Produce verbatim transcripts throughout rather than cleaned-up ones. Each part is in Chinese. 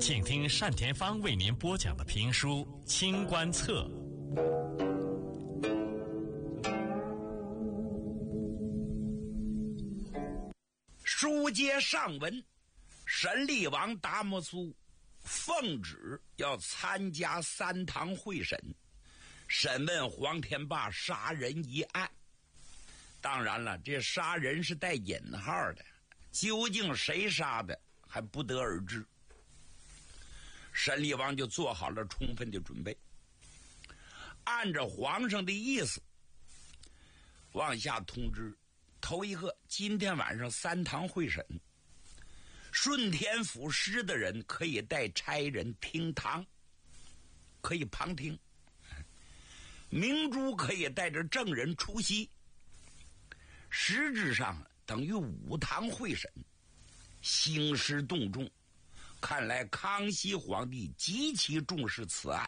请听单田芳为您播讲的评书《清官侧》。 书接上文，沈厉王达摩苏奉旨要参加三堂会审，审问黄天霸杀人一案。当然了，这杀人是带引号的，究竟谁杀的还不得而知。沈厉王就做好了充分的准备，按照皇上的意思往下通知。头一个，今天晚上三堂会审，顺天府师的人可以带差人听堂，可以旁听；明珠可以带着证人出席。实质上等于五堂会审，兴师动众。看来康熙皇帝极其重视此案。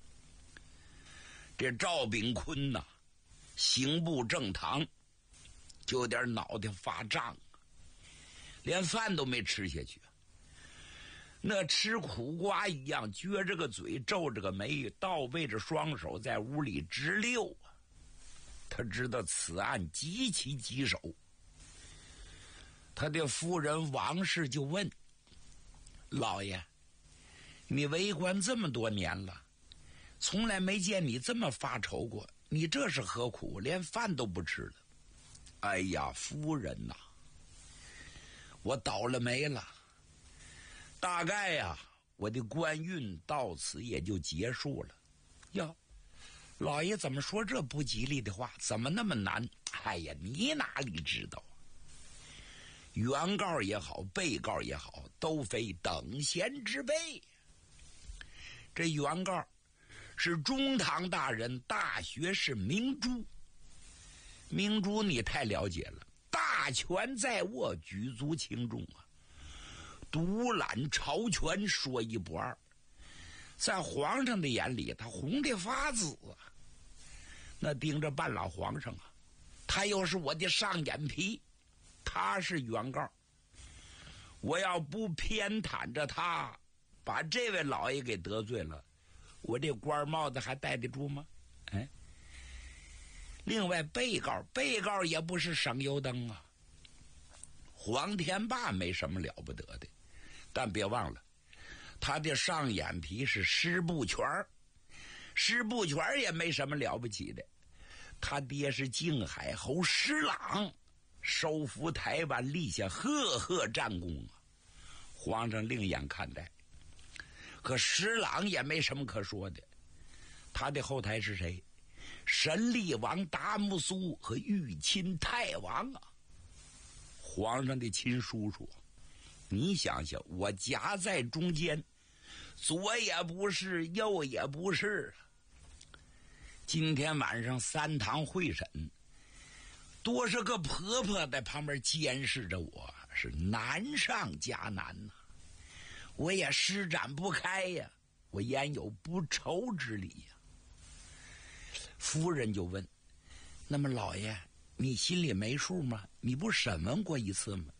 这赵炳坤呐、啊，刑部正堂就有点脑袋发胀，连饭都没吃下去，那吃苦瓜一样，撅着个嘴，皱着个眉，倒背着双手在屋里直溜啊。他知道此案极其棘手。他的夫人王氏就问：老爷，你为官这么多年了，从来没见你这么发愁过，你这是何苦，连饭都不吃了？哎呀，夫人呐、啊，我倒了霉了。大概呀、啊，我的官运到此也就结束了。呀，老爷怎么说这不吉利的话？怎么那么难？哎呀，你哪里知道？原告也好，被告也好，都非等闲之辈。这原告是中堂大人大学士明珠。明珠你太了解了，大权在握，举足轻重啊，独揽朝权，说一不二。在皇上的眼里，他红的发紫啊，那盯着半老皇上啊，他又是我的上眼皮，他是原告，我要不偏袒着他，把这位老爷给得罪了，我这官帽子还戴得住吗？哎。另外被告被告也不是省油灯啊。黄天霸没什么了不得的，但别忘了他的上眼皮是施不全，施不全也没什么了不起的，他爹是靖海侯施琅，收复台湾立下赫赫战功啊，皇上另眼看待。可施琅也没什么可说的，他的后台是谁？沈厉王达木苏和玉亲太王啊，皇上的亲叔叔。你想想，我夹在中间，左也不是，右也不是。今天晚上三堂会审，多少个婆婆在旁边监视着我，是难上加难呐、啊。我也施展不开呀，我焉有不愁之理呀？夫人就问：那么老爷，你心里没数吗？你不审问过一次吗？